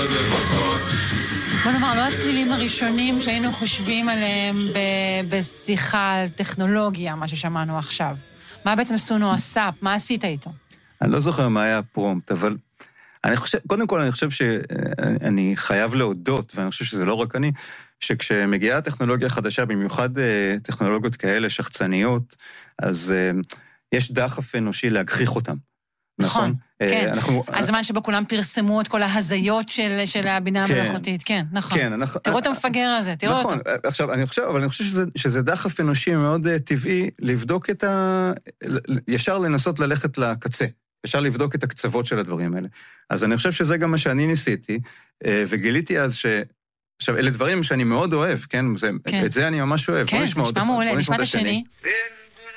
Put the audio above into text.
בוא נאמר, לא הצלילים הראשונים שהיינו חושבים עליהם בשיחה על טכנולוגיה, מה ששמענו עכשיו. מה בעצם סונו עשה? מה עשית איתו? אני לא זוכר מה היה הפרומפט, אבל קודם כל אני חושב שאני חייב להודות, ואני חושב שזה לא רק אני, שכשמגיעה טכנולוגיה חדשה, במיוחד טכנולוגיות כאלה שחצניות, אז יש דחף אנושי להגחיך אותם. נכון, כן. הזמן שבו כולם פרסמו את כל ההזיות של הבינה המלאכותית, כן, נכון. תראו את המפגר הזה, תראו אותו. נכון, עכשיו, אני חושב שזה דחף אנושי מאוד טבעי, לבדוק ישר לנסות ללכת לקצה. אפשר לבדוק את הקצוות של הדברים האלה. אז אני חושב שזה גם מה שאני ניסיתי, וגיליתי אז עכשיו, אלה דברים שאני מאוד אוהב, כן? את זה אני ממש אוהב. כן, נשמע מעולה, נשמע את השני.